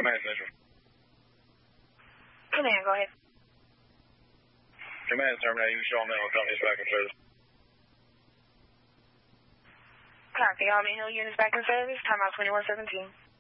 Command Central. Command, go ahead. Command terminated. You show mental companies back in service. Copy. All mental units back in service. Timeout 2117.